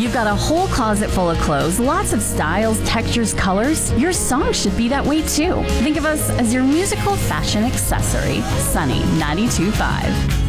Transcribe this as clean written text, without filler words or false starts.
you've got a whole closet full of clothes, lots of styles, textures, colors, your song should be that way too. Think of us as your musical fashion accessory. Sunny 92.5.